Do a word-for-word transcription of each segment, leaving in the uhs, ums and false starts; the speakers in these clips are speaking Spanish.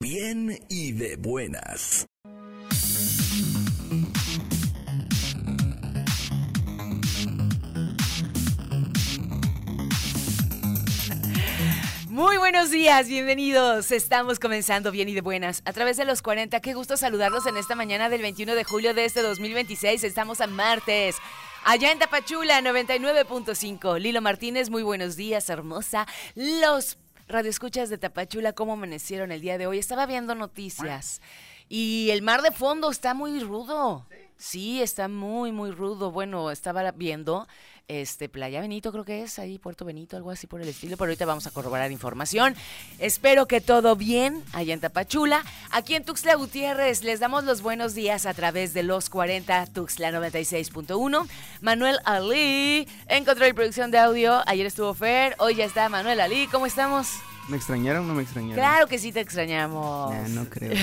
Bien y de buenas. Muy buenos días, bienvenidos. Estamos comenzando bien y de buenas a través de los cuarenta. Qué gusto saludarlos en esta mañana del veintiuno de julio de este dos mil veintiséis. Estamos a martes. Allá en Tapachula, noventa y nueve punto cinco. Lilo Martínez, muy buenos días, hermosa. Los radioescuchas de Tapachula, ¿cómo amanecieron el día de hoy? Estaba viendo noticias y el mar de fondo está muy rudo. Sí, está muy, muy rudo. Bueno, estaba viendo este Playa Benito, creo que es ahí, Puerto Benito, algo así por el estilo, pero ahorita vamos a corroborar información. Espero que todo bien allá en Tapachula. Aquí en Tuxtla Gutiérrez les damos los buenos días a través de los cuarenta, Tuxtla noventa y seis punto uno. Manuel Ali en control y producción de audio. Ayer estuvo Fer, hoy ya está Manuel Ali. ¿Cómo estamos? ¿Me extrañaron o no me extrañaron? Claro que sí te extrañamos. Nah, no creo.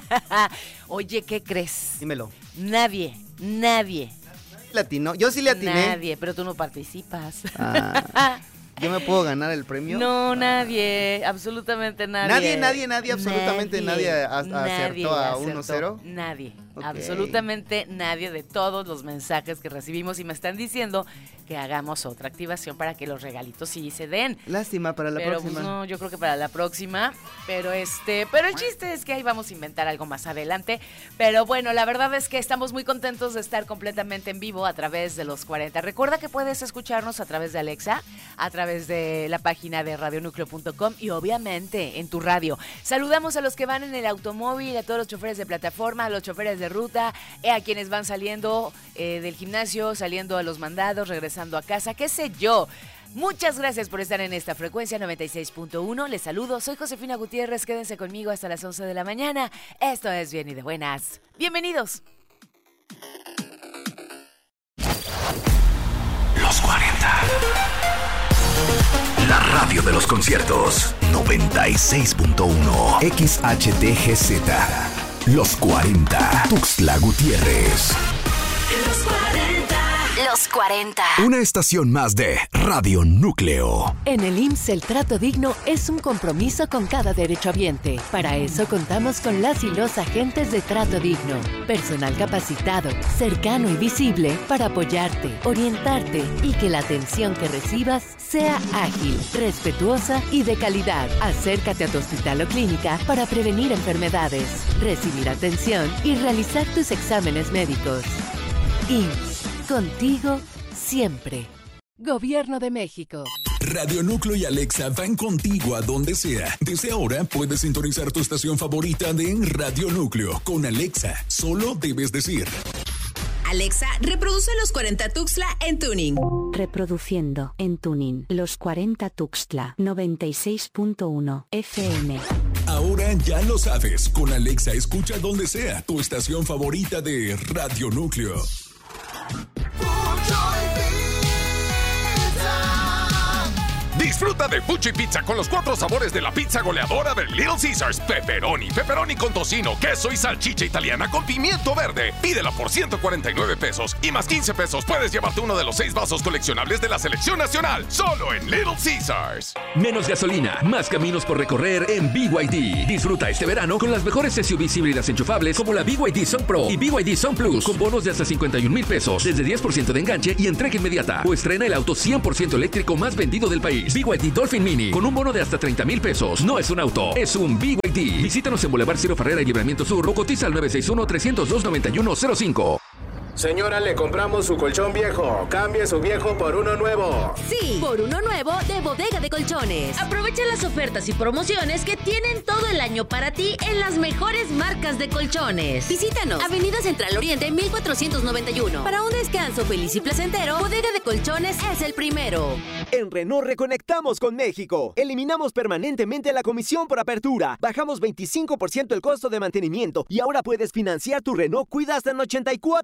Oye, ¿qué crees? Dímelo. Nadie, nadie. Latino. Yo sí le atiné. Nadie, pero tú no participas. Ah, ¿yo me puedo ganar el premio? No, nadie, absolutamente nadie. Nadie, nadie, nadie, absolutamente nadie, nadie a, nadie acertó a acertó, uno cero. Nadie, okay. Absolutamente nadie de todos los mensajes que recibimos y me están diciendo que hagamos otra activación para que los regalitos sí se den. Lástima para la pero, próxima. Pues, no, yo creo que para la próxima, pero este, pero el chiste es que ahí vamos a inventar algo más adelante. Pero bueno, la verdad es que estamos muy contentos de estar completamente en vivo a través de los cuarenta. Recuerda que puedes escucharnos a través de Alexa, a través de la página de radio núcleo punto com y obviamente en tu radio. Saludamos a los que van en el automóvil, a todos los choferes de plataforma, a los choferes de ruta, eh, a quienes van saliendo eh, del gimnasio, saliendo a los mandados, regresando a casa, qué sé yo. Muchas gracias por estar en esta frecuencia noventa y seis punto uno. Les saludo, soy Josefina Gutiérrez. Quédense conmigo hasta las once de la mañana. Esto es Bien y de Buenas. Bienvenidos. Los cuarenta. La radio de los conciertos. noventa y seis punto uno. X H T G Z. Los cuarenta. Tuxtla Gutiérrez. Los cuarenta. Los cuarenta. Una estación más de Radio Núcleo. En el I M S S el trato digno es un compromiso con cada derechohabiente. Para eso contamos con las y los agentes de trato digno. Personal capacitado, cercano y visible para apoyarte, orientarte y que la atención que recibas sea ágil, respetuosa y de calidad. Acércate a tu hospital o clínica para prevenir enfermedades, recibir atención y realizar tus exámenes médicos. I M S S. Contigo siempre. Gobierno de México. Radio Núcleo y Alexa van contigo a donde sea. Desde ahora puedes sintonizar tu estación favorita de Radio Núcleo con Alexa. Solo debes decir: Alexa, reproduce los cuarenta Tuxtla en tuning. Reproduciendo en tuning los cuarenta Tuxtla noventa y seis punto uno F M. Ahora ya lo sabes. Con Alexa escucha donde sea tu estación favorita de Radio Núcleo. Disfruta de Fuchi Pizza con los cuatro sabores de la pizza goleadora de Little Caesars. Pepperoni, pepperoni con tocino, queso y salchicha italiana con pimiento verde. Pídela por ciento cuarenta y nueve pesos y más quince pesos puedes llevarte uno de los seis vasos coleccionables de la selección nacional. Solo en Little Caesars. Menos gasolina, más caminos por recorrer en B Y D. Disfruta este verano con las mejores S U Vs híbridas enchufables como la B Y D Sun Pro y B Y D Sun Plus con bonos de hasta cincuenta y un mil pesos, desde diez por ciento de enganche y entrega inmediata. O estrena el auto cien por ciento eléctrico más vendido del país. B Y D Dolphin Mini con un bono de hasta treinta mil pesos. No es un auto, es un B Y D. Visítanos en Boulevard Ciro Ferrera y Libramiento Sur o cotiza al nueve seis uno, tres cero dos, nueve uno cero cinco. Señora, le compramos su colchón viejo. Cambie su viejo por uno nuevo. Sí, por uno nuevo de Bodega de Colchones. Aprovecha las ofertas y promociones que tienen todo el año para ti en las mejores marcas de colchones. Visítanos. Avenida Central Oriente, mil cuatrocientos noventa y uno. Para un descanso feliz y placentero, Bodega de Colchones es el primero. En Renault reconectamos con México. Eliminamos permanentemente la comisión por apertura. Bajamos veinticinco por ciento el costo de mantenimiento y ahora puedes financiar tu Renault Kwida hasta en ochenta y cuatro meses.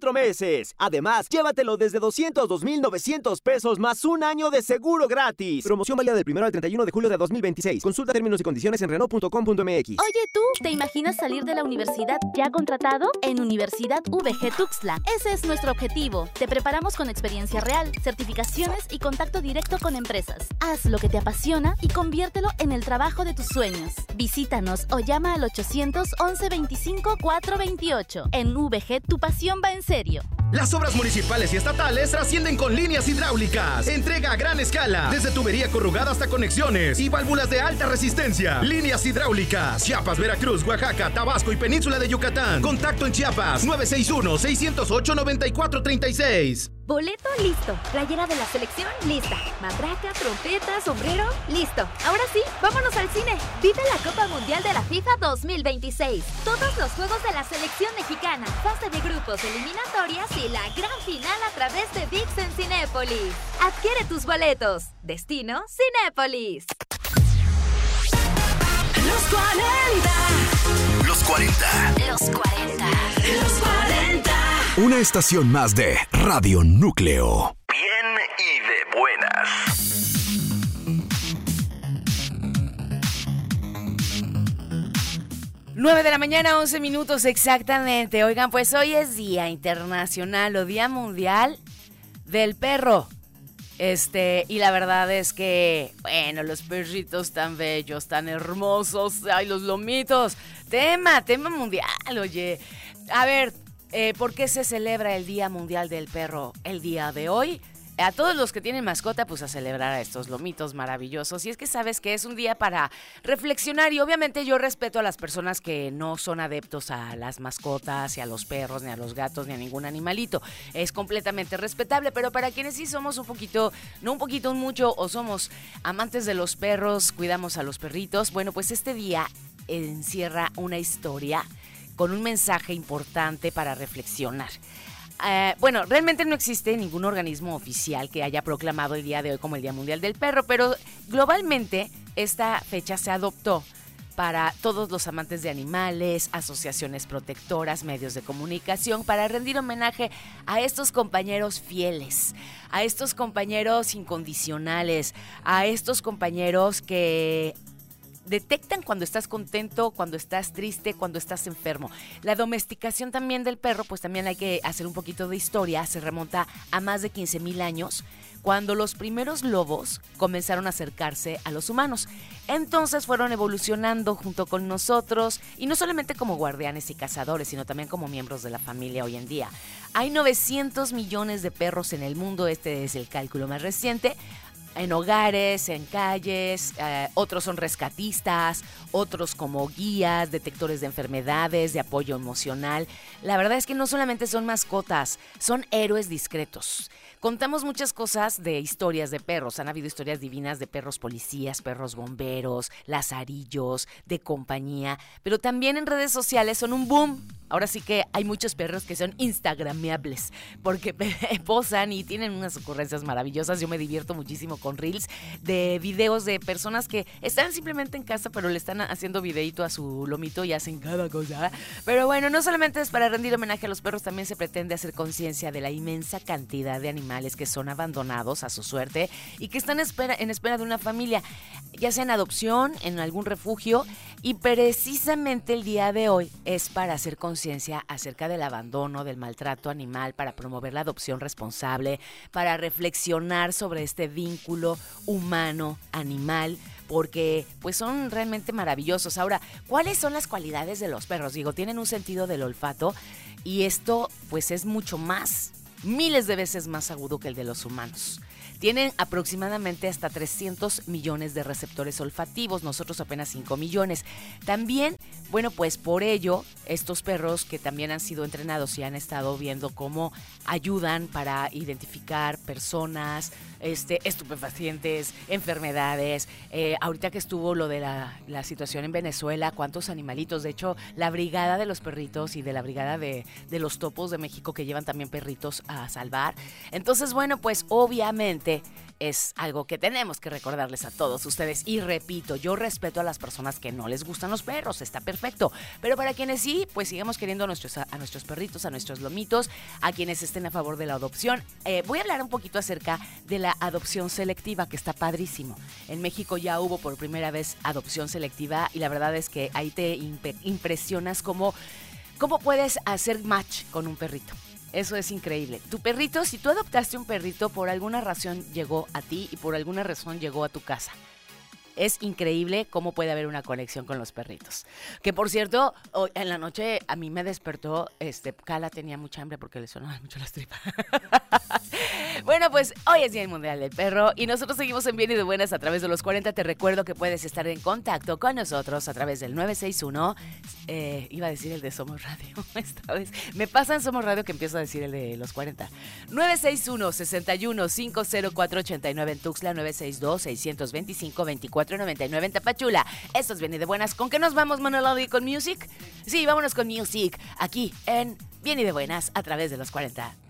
meses. Además, llévatelo desde doscientos dos mil novecientos pesos más un año de seguro gratis. Promoción válida del primero al treinta y uno de julio de dos mil veintiséis. Consulta términos y condiciones en renault punto com punto m x. Oye, ¿tú te imaginas salir de la universidad ya contratado? En Universidad V G Tuxtla. Ese es nuestro objetivo. Te preparamos con experiencia real, certificaciones y contacto directo con empresas. Haz lo que te apasiona y conviértelo en el trabajo de tus sueños. Visítanos o llama al ochocientos once veinticinco cuatrocientos veintiocho. En V G, tu pasión va en serio. Las obras municipales y estatales trascienden con líneas hidráulicas. Entrega a gran escala, desde tubería corrugada hasta conexiones y válvulas de alta resistencia. Líneas hidráulicas, Chiapas, Veracruz, Oaxaca, Tabasco y Península de Yucatán. Contacto en Chiapas, nueve seis uno, seis cero ocho, nueve cuatro tres seis. Boleto listo, playera de la selección lista, matraca, trompeta, sombrero, listo. Ahora sí, vámonos al cine. Vive la Copa Mundial de la FIFA dos mil veintiséis. Todos los juegos de la selección mexicana, fase de grupos, eliminatorias y la gran final a través de V I X en Cinépolis. Adquiere tus boletos. Destino Cinépolis. Los cuarenta. Los cuarenta. Los cuarenta. Los cuarenta. Una estación más de Radio Núcleo. Bien y de buenas. nueve de la mañana, once minutos exactamente. Oigan, pues hoy es Día Internacional o Día Mundial del Perro. Este, y la verdad es que, bueno, los perritos tan bellos, tan hermosos, ay, los lomitos. Tema, tema mundial, oye. A ver, eh, ¿por qué se celebra el Día Mundial del Perro el día de hoy? A todos los que tienen mascota, pues a celebrar a estos lomitos maravillosos. Y es que sabes que es un día para reflexionar y obviamente yo respeto a las personas que no son adeptos a las mascotas, y a los perros, ni a los gatos, ni a ningún animalito. Es completamente respetable, pero para quienes sí somos un poquito, no un poquito, un mucho, o somos amantes de los perros, cuidamos a los perritos, bueno, pues este día encierra una historia con un mensaje importante para reflexionar. Uh, bueno, realmente no existe ningún organismo oficial que haya proclamado el día de hoy como el Día Mundial del Perro, pero globalmente esta fecha se adoptó para todos los amantes de animales, asociaciones protectoras, medios de comunicación, para rendir homenaje a estos compañeros fieles, a estos compañeros incondicionales, a estos compañeros que detectan cuando estás contento, cuando estás triste, cuando estás enfermo. La domesticación también del perro, pues también hay que hacer un poquito de historia. Se remonta a más de quince mil años, cuando los primeros lobos comenzaron a acercarse a los humanos. Entonces fueron evolucionando junto con nosotros, y no solamente como guardianes y cazadores, sino también como miembros de la familia hoy en día. Hay novecientos millones de perros en el mundo, este es el cálculo más reciente, en hogares, en calles, eh, otros son rescatistas, otros como guías, detectores de enfermedades, de apoyo emocional. La verdad es que no solamente son mascotas, son héroes discretos. Contamos muchas cosas de historias de perros. Han habido historias divinas de perros policías, perros bomberos, lazarillos, de compañía, pero también en redes sociales son un boom. Ahora sí que hay muchos perros que son instagrameables porque posan y tienen unas ocurrencias maravillosas. Yo me divierto muchísimo con reels de videos de personas que están simplemente en casa, pero le están haciendo videíto a su lomito y hacen cada cosa. Pero bueno, no solamente es para rendir homenaje a los perros, también se pretende hacer conciencia de la inmensa cantidad de animales que son abandonados a su suerte y que están espera, en espera de una familia, ya sea en adopción, en algún refugio. Y precisamente el día de hoy es para hacer conciencia acerca del abandono, del maltrato animal, para promover la adopción responsable, para reflexionar sobre este vínculo humano-animal, porque pues son realmente maravillosos. Ahora, ¿cuáles son las cualidades de los perros? Digo, tienen un sentido del olfato y esto pues es mucho más, miles de veces más agudo que el de los humanos. Tienen aproximadamente hasta trescientos millones de receptores olfativos, nosotros apenas cinco millones. También, bueno, pues por ello, estos perros que también han sido entrenados y han estado viendo cómo ayudan para identificar personas, este, estupefacientes, enfermedades. Eh, ahorita que estuvo lo de la, la situación en Venezuela, cuántos animalitos. De hecho, la brigada de los perritos y de la brigada de, de los topos de México, que llevan también perritos a salvar. Entonces, bueno, pues obviamente es algo que tenemos que recordarles a todos ustedes. Y repito, yo respeto a las personas que no les gustan los perros, está perfecto. perfecto. Pero para quienes sí, pues sigamos queriendo a nuestros, a, a nuestros perritos, a nuestros lomitos, a quienes estén a favor de la adopción. Eh, voy a hablar un poquito acerca de la adopción selectiva, que está padrísimo. En México ya hubo por primera vez adopción selectiva y la verdad es que ahí te imp- impresionas cómo, cómo puedes hacer match con un perrito. Eso es increíble. Tu perrito, si tú adoptaste un perrito, por alguna razón llegó a ti y por alguna razón llegó a tu casa. Es increíble cómo puede haber una conexión con los perritos. Que por cierto, hoy en la noche a mí me despertó, este, Cala tenía mucha hambre porque le sonaban mucho las tripas. Bueno, pues hoy es Día Mundial del Perro y nosotros seguimos en Bien y de Buenas a través de los cuarenta. Te recuerdo que puedes estar en contacto con nosotros a través del nueve seis uno, eh, iba a decir el de Somos Radio, esta vez. Me pasa en Somos Radio que empiezo a decir el de los cuarenta. nueve seis uno, seis uno, cinco cero cuatro, ocho nueve en Tuxtla, nueve seis dos, seis dos cinco, veinticuatro noventa y nueve en Tapachula. Esto es Bien y de Buenas. ¿Con qué nos vamos, Manoladi, con music? Sí, vámonos con music, aquí en Bien y de Buenas a través de los cuarenta.